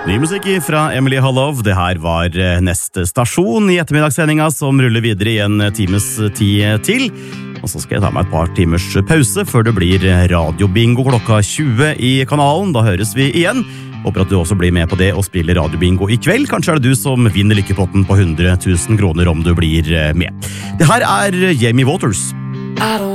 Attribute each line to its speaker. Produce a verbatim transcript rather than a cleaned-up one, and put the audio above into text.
Speaker 1: Ny musikk fra Emily Hollow. Det her var neste stasjon i ettermiddagssendinga som ruller videre i en times tid til. Og så skal jeg ta meg et par timers pause før det blir radiobingo klokka tjue i kanalen. Da høres vi igjen. Håper at du også blir med på det og spiller radiobingo i kveld. Kanskje er det du som vinner lykkepotten på hundre tusen kroner om du blir med. Det her er Jamie Waters.
Speaker 2: I don't